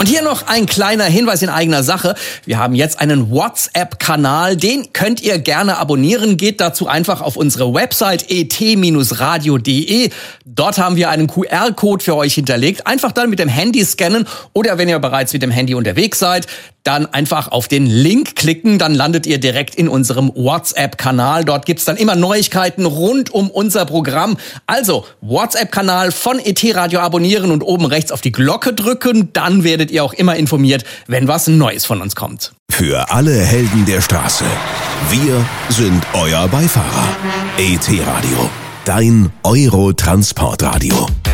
Und hier noch ein kleiner Hinweis in eigener Sache. Wir haben jetzt einen WhatsApp-Kanal, den könnt ihr gerne abonnieren. Geht dazu einfach auf unsere Website et-radio.de. Dort haben wir einen QR-Code für euch hinterlegt. Einfach dann mit dem Handy scannen oder wenn ihr bereits mit dem Handy unterwegs seid, dann einfach auf den Link klicken, dann landet ihr direkt in unserem WhatsApp-Kanal. Dort gibt's dann immer Neuigkeiten rund um unser Programm. Also WhatsApp-Kanal von ET Radio abonnieren und oben rechts auf die Glocke drücken. Dann werdet ihr auch immer informiert, wenn was Neues von uns kommt. Für alle Helden der Straße. Wir sind euer Beifahrer. ET Radio. Dein Euro-Transportradio.